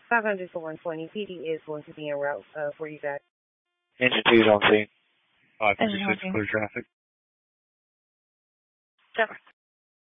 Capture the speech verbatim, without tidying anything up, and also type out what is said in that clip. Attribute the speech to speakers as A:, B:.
A: five hundred to one twenty. P D is going to be en route uh, for you guys.
B: Engine two's on scene.
C: five fifty-six, clear traffic.
A: Sure.